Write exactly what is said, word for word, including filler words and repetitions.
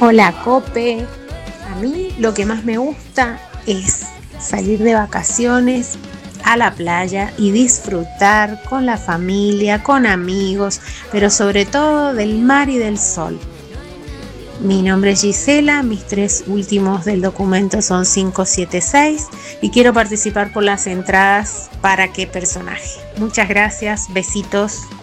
Hola, Cope. A mí lo que más me gusta es salir de vacaciones a la playa y disfrutar con la familia, con amigos, pero sobre todo del mar y del sol. Mi nombre es Gisela, mis tres últimos del documento son cinco siete seis y quiero participar por las entradas. ¿Para qué personaje? Muchas gracias, besitos.